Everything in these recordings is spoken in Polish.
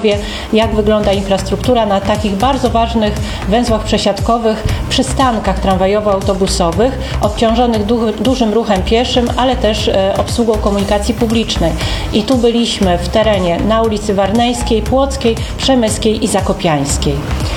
Warszawie, jak wygląda infrastruktura na takich bardzo ważnych węzłach przesiadkowych, przystankach tramwajowo-autobusowych, obciążonych dużym ruchem pieszym, ale też obsługą komunikacji publicznej. I tu byliśmy w terenie na ulicy Warneńskiej, Płockiej, Przemyskiej i Zakopiańskiej.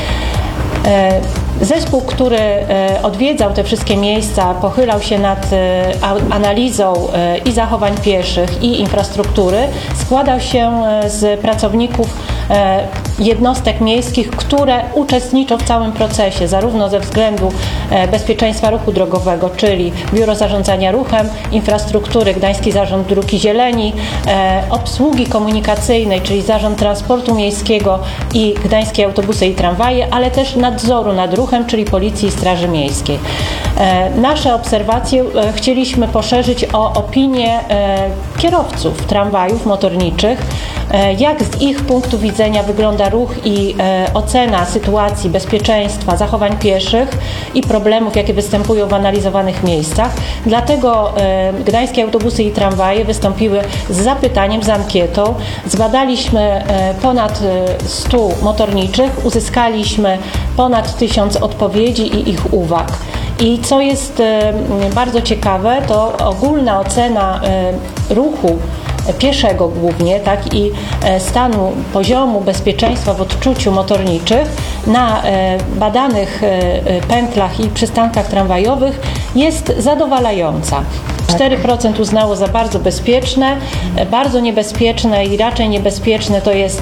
Zespół, który odwiedzał te wszystkie miejsca, pochylał się nad analizą i zachowań pieszych, i infrastruktury, składał się z pracowników jednostek miejskich, które uczestniczą w całym procesie, zarówno ze względu bezpieczeństwa ruchu drogowego, czyli Biuro Zarządzania Ruchem, Infrastruktury, Gdański Zarząd Dróg i Zieleni, obsługi komunikacyjnej, czyli Zarząd Transportu Miejskiego i Gdańskie Autobusy i Tramwaje, ale też nadzoru nad ruchem, czyli Policji i Straży Miejskiej. Nasze obserwacje chcieliśmy poszerzyć o opinię kierowców tramwajów motorniczych, jak z ich punktu widzenia wygląda ruch i ocena sytuacji bezpieczeństwa, zachowań pieszych i problemów, jakie występują w analizowanych miejscach. Dlatego Gdańskie Autobusy i Tramwaje wystąpiły z zapytaniem, z ankietą. Zbadaliśmy ponad 100 motorniczych, uzyskaliśmy ponad 1000 odpowiedzi i ich uwag. I co jest bardzo ciekawe, to ogólna ocena ruchu pieszego głównie, tak, i stanu, poziomu bezpieczeństwa w odczuciu motorniczych na badanych pętlach i przystankach tramwajowych jest zadowalająca. 4% uznało za bardzo bezpieczne, bardzo niebezpieczne i raczej niebezpieczne to jest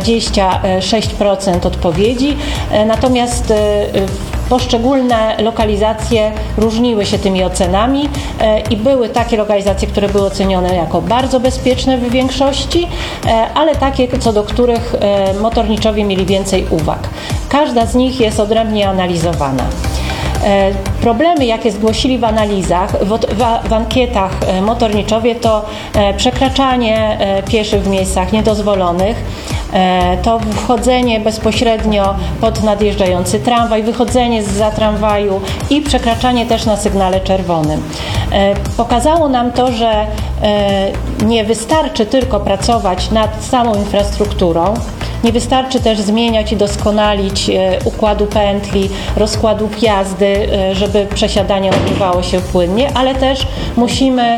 26% odpowiedzi, natomiast poszczególne lokalizacje różniły się tymi ocenami i były takie lokalizacje, które były ocenione jako bardzo bezpieczne w większości, ale takie, co do których motorniczowie mieli więcej uwag. Każda z nich jest odrębnie analizowana. Problemy, jakie zgłosili w analizach, w ankietach motorniczowie, to przekraczanie pieszych w miejscach niedozwolonych, to wchodzenie bezpośrednio pod nadjeżdżający tramwaj, wychodzenie zza tramwaju i przekraczanie też na sygnale czerwonym. Pokazało nam to, że nie wystarczy tylko pracować nad samą infrastrukturą, nie wystarczy też zmieniać i doskonalić układu pętli, rozkładów jazdy, żeby przesiadanie odbywało się płynnie, ale też musimy